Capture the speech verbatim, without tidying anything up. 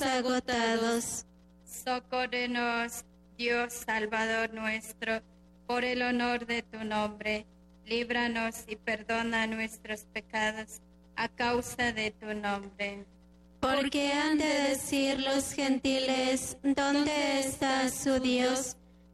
estamos agotados. Socórrenos, Dios Salvador nuestro, por el honor de tu nombre. Líbranos y perdona nuestros pecados a causa de tu nombre. Porque han de decir los gentiles, ¿dónde está su Dios?